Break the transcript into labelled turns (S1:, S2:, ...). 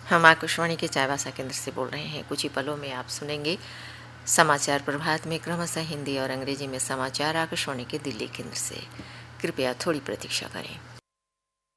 S1: हम आकाशवाणी के चाईबासा केंद्र से बोल रहे हैं। कुछ ही पलों में आप सुनेंगे समाचार प्रभात में क्रमशः हिंदी और अंग्रेजी में समाचार आकाशवाणी के दिल्ली केंद्र से। कृपया थोड़ी प्रतीक्षा करें।